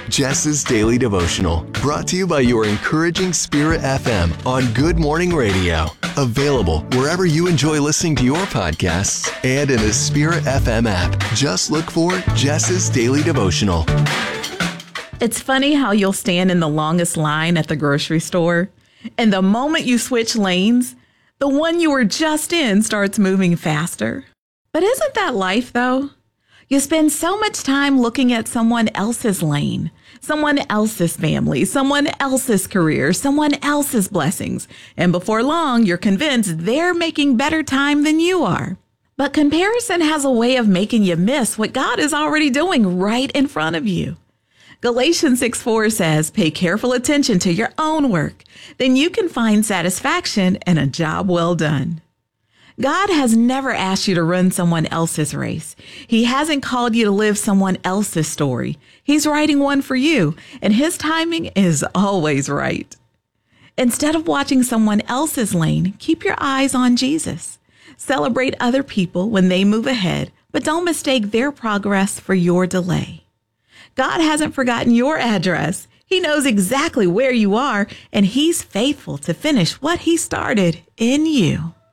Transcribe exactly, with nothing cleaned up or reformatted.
Jess's Daily Devotional, brought to you by your encouraging Spirit F M on Good Morning Radio. Available wherever you enjoy listening to your podcasts and in the Spirit F M app. Just look for Jess's Daily Devotional. It's funny how you'll stand in the longest line at the grocery store, and the moment you switch lanes, the one you were just in starts moving faster. But isn't that life, though? You spend so much time looking at someone else's lane, someone else's family, someone else's career, someone else's blessings, and before long, you're convinced they're making better time than you are. But comparison has a way of making you miss what God is already doing right in front of you. Galatians six four says, pay careful attention to your own work. Then you can find satisfaction and a job well done. God has never asked you to run someone else's race. He hasn't called you to live someone else's story. He's writing one for you, and his timing is always right. Instead of watching someone else's lane, keep your eyes on Jesus. Celebrate other people when they move ahead, but don't mistake their progress for your delay. God hasn't forgotten your address. He knows exactly where you are, and he's faithful to finish what he started in you.